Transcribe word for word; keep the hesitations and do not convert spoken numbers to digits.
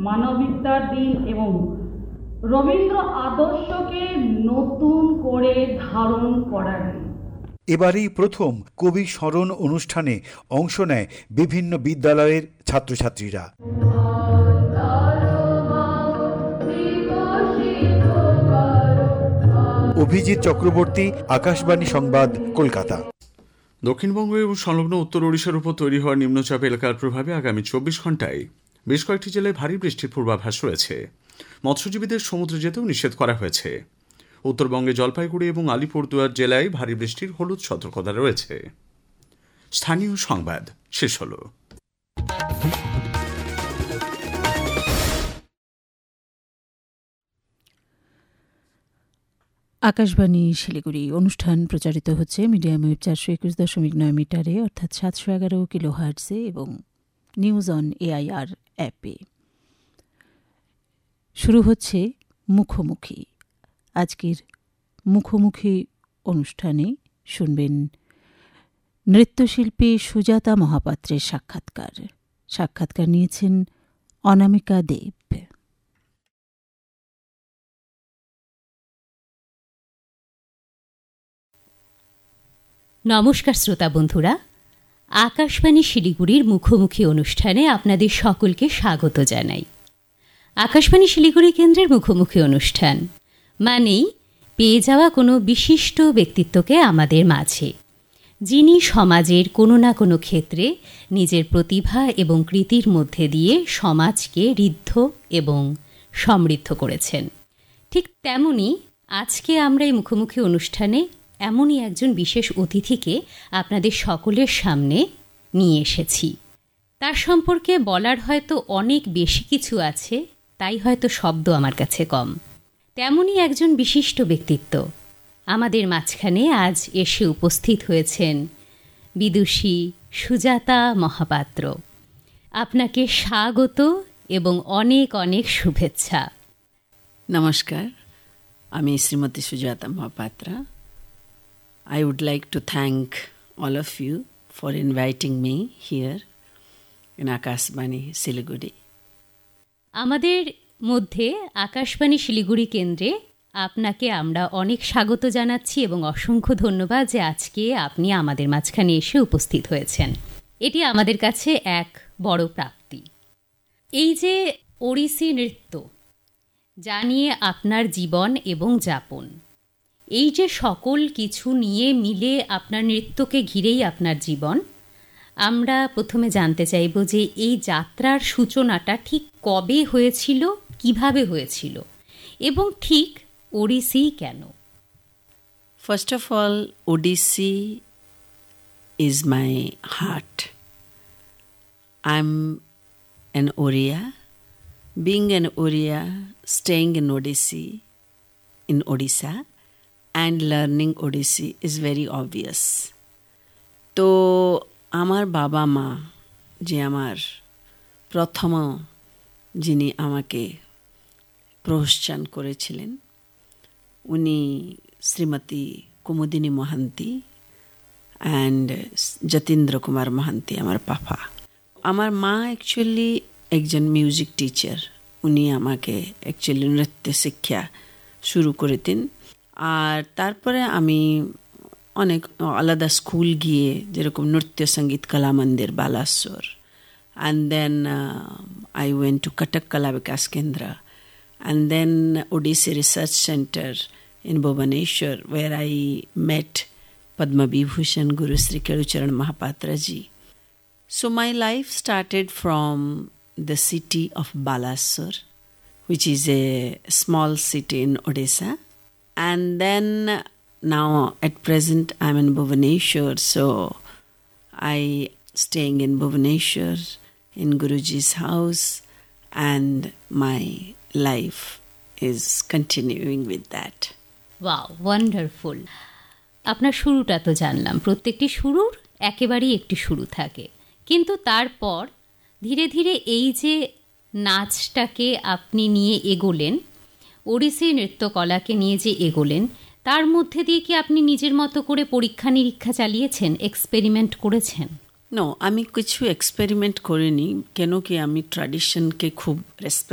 মানবিকতার দিন এবং রবীন্দ্র আদর্শকে নতুন করে ধারণ করার দিন। এবারেই প্রথম কবি স্মরণ অনুষ্ঠানে অংশ নেয় বিভিন্ন বিদ্যালয়ের ছাত্রছাত্রীরা। অভিজিৎ চক্রবর্তী, আকাশবাণী সংবাদ, কলকাতা। দক্ষিণবঙ্গ এবং সংলগ্ন উত্তর ওড়িশার উপর তৈরি হওয়া নিম্নচাপ এলাকার প্রভাবে আগামী চব্বিশ ঘন্টায় বেশ কয়েকটি জেলায় ভারী বৃষ্টির পূর্বাভাস রয়েছে। মৎস্যজীবীদের সমুদ্রে যেতেও নিষেধ করা হয়েছে। উত্তরবঙ্গে জলপাইগুড়ি এবং আলিপুরদুয়ার জেলায় ভারী বৃষ্টির হলুদ সতর্কতা রয়েছে। স্থানীয় সংবাদ শেষ হল। আকাশবাণী শিলিগুড়ি অনুষ্ঠান প্রচারিত হচ্ছে মিডিয়াম ওয়েভ চারশো একুশ দশমিক নয় মিটারে অর্থাৎ সাতশো এগারো কিলো হার্টসে এবং নিউজ অন এআইআর অ্যাপে। শুরু হচ্ছে মুখোমুখি। আজকের মুখোমুখি অনুষ্ঠানে শুনবেন নৃত্যশিল্পী সুজাতা মহাপাত্রের সাক্ষাৎকার। সাক্ষাৎকার নিয়েছেন অনামিকা দেব। নমস্কার শ্রোতা বন্ধুরা, আকাশবাণী শিলিগুড়ির মুখোমুখি অনুষ্ঠানে আপনাদের সকলকে স্বাগত জানাই। আকাশবাণী শিলিগুড়ি কেন্দ্রের মুখোমুখি অনুষ্ঠান মানেই পেয়ে যাওয়া কোনো বিশিষ্ট ব্যক্তিত্বকে আমাদের মাঝে, যিনি সমাজের কোনো না কোনো ক্ষেত্রে নিজের প্রতিভা এবং কৃতির মধ্যে দিয়ে সমাজকে ঋদ্ধ এবং সমৃদ্ধ করেছেন। ঠিক তেমনি আজকে আমরা এই মুখোমুখি অনুষ্ঠানে এমনই একজন বিশেষ অতিথিকে আপনাদের সকলের সামনে নিয়ে এসেছি। তার সম্পর্কে বলার হয়তো অনেক বেশি কিছু আছে, তাই হয়তো শব্দ আমার কাছে কম। তেমনই একজন বিশিষ্ট ব্যক্তিত্ব আমাদের মাঝখানে আজ এসে উপস্থিত হয়েছেন বিদুষী সুজাতা মহাপাত্র। আপনাকে স্বাগত এবং অনেক অনেক শুভেচ্ছা। নমস্কার, আমি Shrimati Sujata Mahapatra. I would like to thank all of you for inviting me here in Akashbani Siliguri. আমাদের মধ্যে আকাশবাণী শিলিগুড়ি কেন্দ্রে আপনাকে আমরা অনেক স্বাগত জানাচ্ছি এবং অসংখ্য ধন্যবাদ যে আজকে আপনি আমাদের মাঝখানে এসে উপস্থিত হয়েছেন। এটি আমাদের কাছে এক বড় প্রাপ্তি। এই যে ওড়িশি নৃত্য, যা নিয়ে আপনার জীবন এবং যাপন, এই যে সকল কিছু নিয়ে মিলে আপনার নৃত্যকে ঘিরেই আপনার জীবন, আমরা প্রথমে জানতে চাইব যে এই যাত্রার সূচনাটা ঠিক কবে হয়েছিল, কিভাবে হয়েছিল এবং ঠিক ওড়িশি কেন? First of all, Odissi is my heart. I'm an Oriya. Being an Oriya, staying in Odissi, in Odisha, and learning Odissi is very obvious. তো আমার বাবা মা, যে আমার প্রথম যিনি আমাকে প্রোৎসাহন করেছিলেন, উনি শ্রীমতী কুমুদিনী মহান্তি অ্যান্ড যতীন্দ্র কুমার মহান্তি আমার পাপা। আমার মা অ্যাকচুয়ালি একজন মিউজিক টিচার। উনি আমাকে অ্যাকচুয়ালি নৃত্য শিক্ষা শুরু করেতেন। আর তারপরে আমি অনেক আলাদা স্কুল গিয়ে, যেরকম নৃত্য সঙ্গীত কলা মন্দির Balasore, and then I went to Cuttack কলা বিকাশ কেন্দ্র, and then Odyssey research centre in Bhubaneswar, where I met Padma Vibhushan Guru Sri Kelucharan Mahapatra ji. So my life started from the city of Balasore, which is a small city in Odisha. And then now at present I'm in Bhubaneswar, so I staying in Bhubaneswar in Guruji's house, and my life is continuing with that. Wow, wonderful. আপনার শুরুটা তো জানলাম, প্রত্যেকটি শুরুর একেবারেই একটি শুরু থাকে, কিন্তু তারপর ধীরে ধীরে এই যে নাচটাকে আপনি নিয়ে এগোলেন, ওড়িশি নৃত্যকলাকে নিয়ে যে এগোলেন, তার মধ্যে দিয়ে কি আপনি নিজের মতো করে পরীক্ষা নিরীক্ষা চালিয়েছেন, এক্সপেরিমেন্ট করেছেন? নো, আমি কিছু এক্সপেরিমেন্ট করিনি, কেন কি আমি ট্র্যাডিশনকে খুব রেসপেক্ট